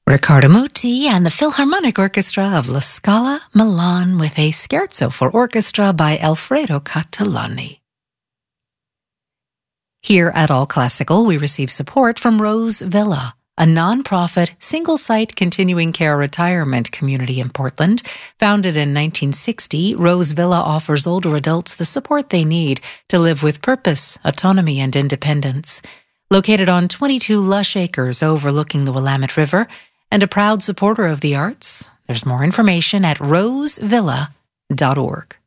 Riccardo Muti and the Philharmonic Orchestra of La Scala, Milan with a scherzo for orchestra by Alfredo Catalani. Here at All Classical, we receive support from Rose Villa, a non-profit, single-site continuing care retirement community in Portland. Founded in 1960, Rose Villa offers older adults the support they need to live with purpose, autonomy, and independence. Located on 22 lush acres overlooking the Willamette River, and a proud supporter of the arts, there's more information at rosevilla.org.